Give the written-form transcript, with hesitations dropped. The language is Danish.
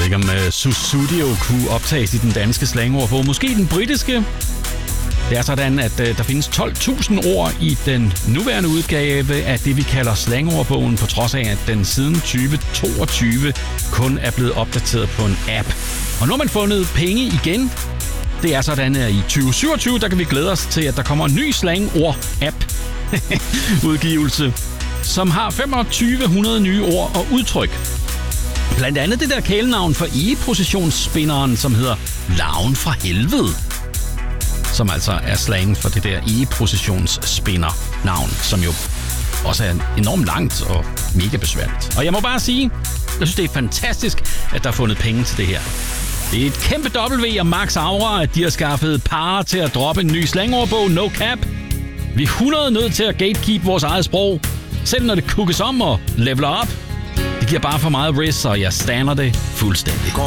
ikke, om Sussudio kunne optages i den danske slangordbog. Måske den britiske. Det er sådan, at der findes 12.000 ord i den nuværende udgave af det, vi kalder slangordbogen, på trods af, at den siden 2022 kun er blevet opdateret på en app. Og nu har man fundet penge igen. Det er sådan, at i 2027, der kan vi glæde os til, at der kommer en ny slangord-app-udgivelse, som har 2500 nye ord og udtryk. Blandt andet det der kælenavn for egepositionsspinderen, som hedder Larven fra helvede. Som altså er slang for det der egepositionsspinder-navn, som jo også er enormt langt og mega besværligt. Og jeg må bare sige, jeg synes, det er fantastisk, at der er fundet penge til det her. Det er et kæmpe W og Max Aura, at de har skaffet par til at droppe en ny slangordbog, no cap. Vi er 100 nødt til at gatekeep vores eget sprog, selv når det kukkes om og leveler op. Det giver bare for meget risk, og jeg stander det fuldstændig.